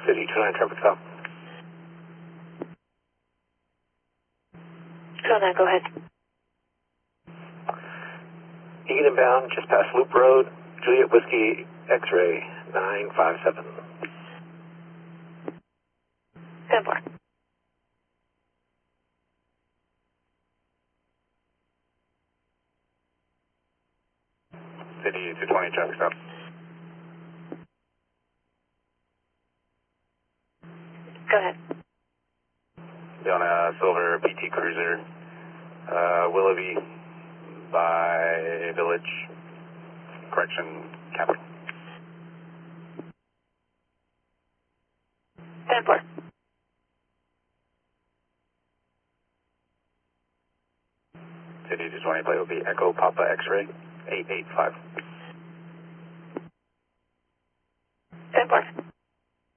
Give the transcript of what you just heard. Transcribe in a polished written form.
City 29 traffic stop. Kona, go ahead. Egan inbound, just past Loop Road, Juliet Whiskey, X-ray 957. 10-4. City 220 traffic stop. Go ahead. Be on a silver PT Cruiser, Willoughby by Village, correction, Capital. 10-4. City 220 plate will be Echo Papa X-ray 885. 10-4.